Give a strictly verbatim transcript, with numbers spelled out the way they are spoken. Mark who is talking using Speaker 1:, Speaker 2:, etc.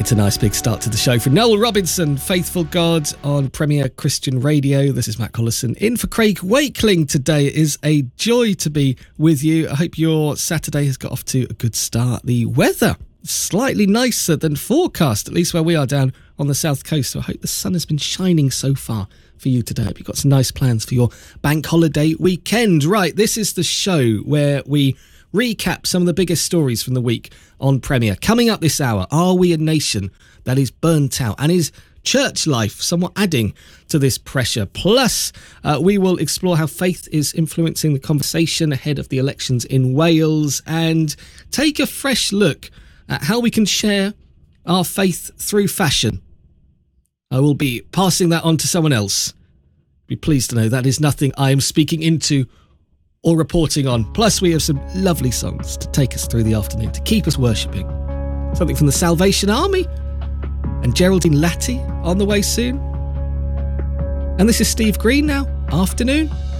Speaker 1: It's a nice big start to the show from Noel Robinson, Faithful God on Premier Christian Radio. This is Matt Collison in for Craig Wakeling today. It is a joy to be with you. I hope your Saturday has got off to a good start. The weather slightly nicer than forecast, at least where we are down on the south coast. So I hope the sun has been shining so far for you today. I hope you've got some nice plans for your bank holiday weekend. Right, this is the show where we recap some of the biggest stories from the week on Premier. Coming up this hour, are we a nation that is burnt out? And is church life somewhat adding to this pressure? Plus, uh, we will explore how faith is influencing the conversation ahead of the elections in Wales and take a fresh look at how we can share our faith through fashion. I will be passing that on to someone else. Be pleased to know that is nothing I am speaking into or reporting on. Plus, we have some lovely songs to take us through the afternoon, to keep us worshipping. Something from the Salvation Army and Geraldine Latty on the way soon. And this is Steve Green now, Afternoon.